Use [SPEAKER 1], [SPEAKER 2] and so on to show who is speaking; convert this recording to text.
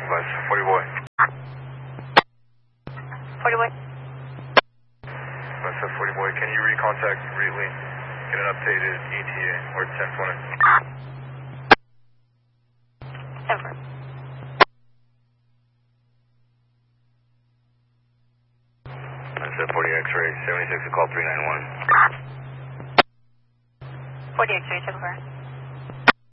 [SPEAKER 1] West 40 boy.
[SPEAKER 2] 40 boy.
[SPEAKER 1] West 40 boy, can you recontact Wheatley? Get an updated ETA or 1020.
[SPEAKER 2] 10-4.
[SPEAKER 1] West 40 X-ray 76 to call 391.
[SPEAKER 2] 40 X-ray, 10-4.